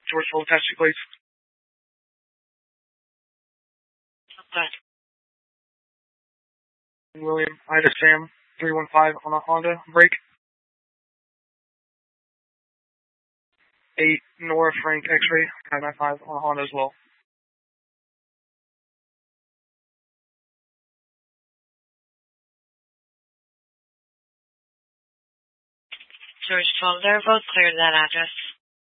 George Full taxi, please. Okay. William, Ida Sam, 315 on a Honda, break. 8, Nora Frank X-ray, 595 on a Honda as well. George 12, they're both clear to that address.